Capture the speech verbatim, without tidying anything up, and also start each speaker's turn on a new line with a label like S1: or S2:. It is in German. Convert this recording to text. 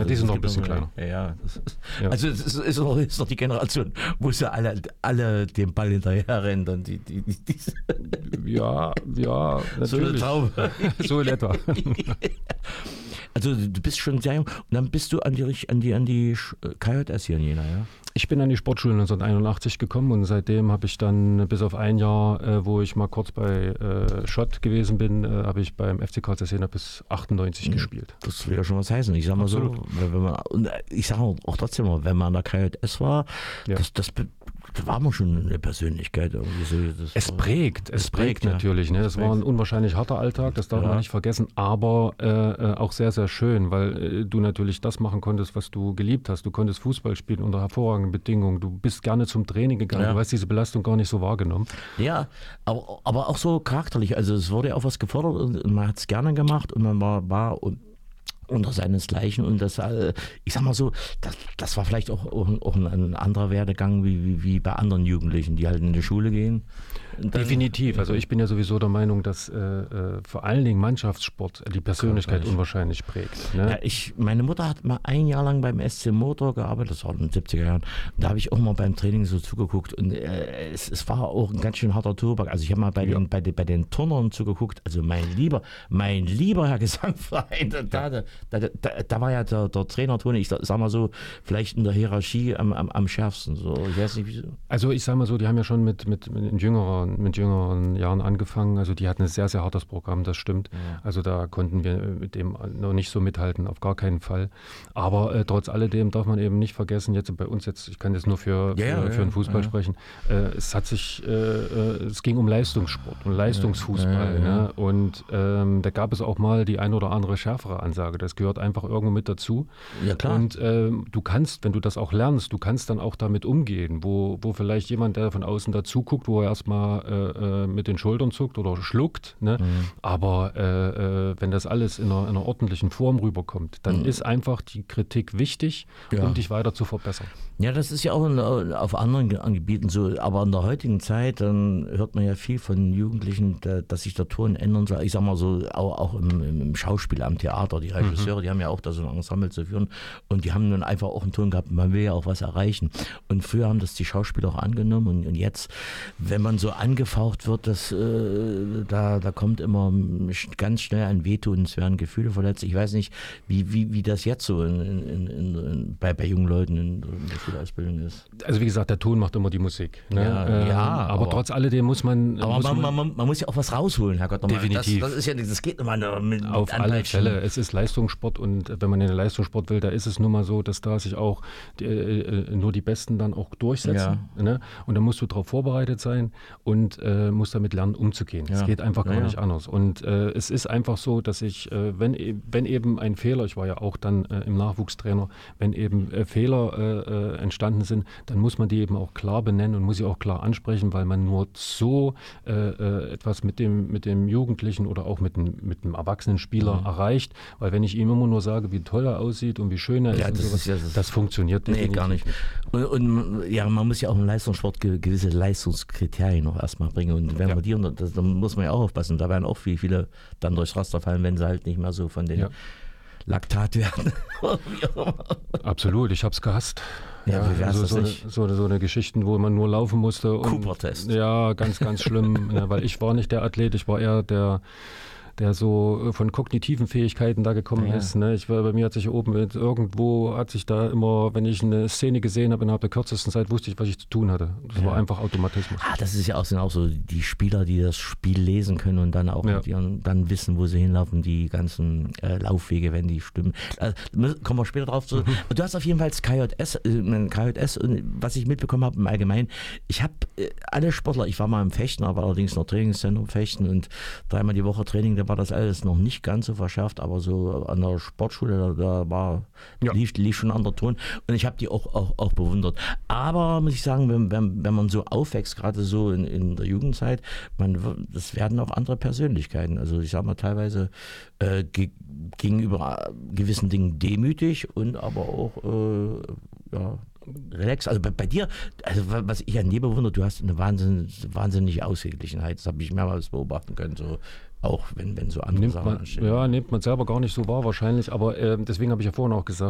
S1: die sind noch ein bisschen kleiner.
S2: Ja, ja, das ist,
S1: Ja.
S2: Also es ist, ist, noch, ist noch die Generation, wo sie alle, alle den Ball hinterher rennen. Und die, die, die, die,
S1: Ja, ja,
S2: so eine
S1: natürlich.
S2: Traube.
S1: So in etwa.
S2: Also du bist schon sehr jung und dann bist du an die, an die, an die K J S hier in Jena, ja?
S1: Ich bin an die Sportschule neunzehnhunderteinundachtzig gekommen und seitdem habe ich dann bis auf ein Jahr, äh, wo ich mal kurz bei äh, Schott gewesen bin, äh, habe ich beim F C K Z Jena bis achtundneunzig mhm. gespielt.
S2: Das will ja schon was heißen. Ich sag mal Absolut. so, wenn man, und ich sage auch trotzdem mal, wenn man an der K J S war, ja. das, das da war man schon eine Persönlichkeit irgendwie so. Das
S1: es
S2: war,
S1: prägt, es, es prägt, prägt natürlich. Ne? Es
S2: prägt.
S1: war ein unwahrscheinlich harter Alltag, das darf ja. man nicht vergessen, aber äh, auch sehr, sehr schön, weil äh, du natürlich das machen konntest, was du geliebt hast. Du konntest Fußball spielen unter hervorragenden Bedingungen. Du bist gerne zum Training gegangen, ja. du hast diese Belastung gar nicht so wahrgenommen.
S2: Ja, aber, aber auch so charakterlich. Also es wurde auch was gefordert und man hat es gerne gemacht und man war, war und unter seinesgleichen und das, ich sag mal so, das, das war vielleicht auch, auch ein anderer Werdegang wie, wie, wie bei anderen Jugendlichen, die halt in die Schule gehen. Dann,
S1: definitiv, also ich bin ja sowieso der Meinung, dass äh, äh, vor allen Dingen Mannschaftssport die Persönlichkeit unwahrscheinlich prägt. Ne?
S2: Ja, ich, meine Mutter hat mal ein Jahr lang beim S C Motor gearbeitet, das war in den siebziger Jahren, da habe ich auch mal beim Training so zugeguckt und äh, es, es war auch ein ganz schön harter Tobak, also ich habe mal bei, ja. den, bei, den, bei den Turnern zugeguckt, also mein lieber, mein lieber Herr Gesangverein, da, da, Da, da, da war ja der, der Trainer Toni, ich sag mal so, vielleicht in der Hierarchie am, am, am schärfsten. So. Ich weiß nicht, wieso.
S1: Also ich sag mal so, die haben ja schon mit, mit, mit, jüngeren, mit jüngeren Jahren angefangen. Also die hatten ein sehr, sehr hartes Programm, das stimmt. Ja. Also da konnten wir mit dem noch nicht so mithalten, auf gar keinen Fall. Aber äh, trotz alledem darf man eben nicht vergessen, jetzt bei uns jetzt, ich kann jetzt nur für, für,
S2: ja, ja,
S1: für den Fußball
S2: ja.
S1: sprechen, äh, es hat sich, äh, es ging um Leistungssport, um Leistungsfußball.
S2: Ja, ja, ja.
S1: Ne? Und ähm, da gab es auch mal die ein oder andere schärfere Ansage. Das gehört einfach irgendwo mit dazu.
S2: Ja, klar.
S1: Und äh, du kannst, wenn du das auch lernst, du kannst dann auch damit umgehen, wo, wo vielleicht jemand, der von außen dazu guckt, wo er erstmal äh, mit den Schultern zuckt oder schluckt, ne? Mhm. Aber äh, wenn das alles in einer, in einer ordentlichen Form rüberkommt, dann mhm. ist einfach die Kritik wichtig, ja. um dich weiter zu verbessern.
S2: Ja, das ist ja auch in, auf anderen Gebieten so, aber in der heutigen Zeit, dann hört man ja viel von Jugendlichen, dass sich der Ton ändern soll. Ich sag mal so, auch, auch im, im Schauspiel, am Theater, die Regisseure, mhm. die haben ja auch da so ein Ensemble zu führen und die haben dann einfach auch einen Ton gehabt, man will ja auch was erreichen. Und früher haben das die Schauspieler auch angenommen und, und jetzt, wenn man so angefaucht wird, das, äh, da, da kommt immer ganz schnell ein Wehtun, es werden Gefühle verletzt. Ich weiß nicht, wie, wie, wie das jetzt so in, in, in, in, bei, bei jungen Leuten in, in der Schulausbildung ist.
S1: Also wie gesagt, der Ton macht immer die Musik. Ne?
S2: Ja,
S1: ähm,
S2: ja,
S1: aber, aber trotz alledem muss man...
S2: Aber
S1: muss
S2: man,
S1: man,
S2: man, man muss ja auch was rausholen, Herr Gott.
S1: Definitiv.
S2: Das, das, ist ja, das geht nochmal mit, mit
S1: Auf alle Fälle. Es ist Leistungssport und wenn man in den Leistungssport will, da ist es nun mal so, dass da sich auch die, äh, nur die Besten dann auch durchsetzen. Ja. Ne? Und da musst du darauf vorbereitet sein und äh, musst damit lernen, umzugehen. Es ja. geht einfach gar ja, nicht ja. anders. Und äh, es ist einfach so, dass ich, äh, wenn, wenn eben ein Fehler, ich war ja auch dann äh, im Nachwuchstrainer, wenn eben äh, Fehler äh, entstanden sind, dann muss man die eben auch klar benennen und muss sie auch klar ansprechen, weil man nur so äh, äh, etwas mit dem, mit dem Jugendlichen oder auch mit dem, mit dem erwachsenen Spieler mhm. erreicht. Weil wenn ich ihm immer nur sage, wie toll er aussieht und wie schön er
S2: ja,
S1: ist,
S2: das,
S1: sowas,
S2: ist ja, das,
S1: das funktioniert
S2: nee, gar nicht. Und, und ja, man muss ja auch im Leistungssport gewisse Leistungskriterien noch erstmal bringen. Und wenn ja. man die, das, dann muss man ja auch aufpassen. Da werden auch viele, viele dann durchs Raster fallen, wenn sie halt nicht mehr so von den ja. Laktatwerten.
S1: Absolut, ich habe es gehasst.
S2: Ja,
S1: ja, also so, so, so eine Geschichten, wo man nur laufen musste.
S2: Cooper-Test.
S1: Ja, ganz, ganz schlimm, ja, weil ich war nicht der Athlet, ich war eher der, der so von kognitiven Fähigkeiten da gekommen ja. ist. Ne? Ich war, bei mir hat sich oben irgendwo, hat sich da immer, wenn ich eine Szene gesehen habe, innerhalb der kürzesten Zeit wusste ich, was ich zu tun hatte. Das ja. war einfach Automatismus.
S2: Ah, das ist ja auch, sind auch so die Spieler, die das Spiel lesen können und dann auch ja. ihren, dann wissen, wo sie hinlaufen, die ganzen äh, Laufwege, wenn die stimmen. Also, kommen wir später drauf zu. Mhm. Du hast auf jeden Fall das K J S, äh, K J S, und was ich mitbekommen habe im Allgemeinen, ich habe äh, alle Sportler, ich war mal im Fechten, aber allerdings noch Trainingszentrum Fechten und dreimal die Woche Training, da war das alles noch nicht ganz so verschärft, aber so an der Sportschule, da, da war, ja. lief, lief schon an der Ton und ich habe die auch, auch, auch bewundert. Aber muss ich sagen, wenn, wenn, wenn man so aufwächst, gerade so in, in der Jugendzeit, man, das werden auch andere Persönlichkeiten. Also ich sage mal teilweise äh, ge, gegenüber gewissen Dingen demütig und aber auch äh, ja, relax. Also bei, bei dir, also was ich an dir bewundere, du hast eine wahnsinnig, wahnsinnige Ausgeglichenheit. Das habe ich mehrmals beobachten können. So, auch wenn, wenn so andere
S1: nimmt
S2: Sachen
S1: man,
S2: anstehen.
S1: Ja, nimmt man selber gar nicht so wahr wahrscheinlich, aber äh, deswegen habe ich ja vorhin auch gesagt,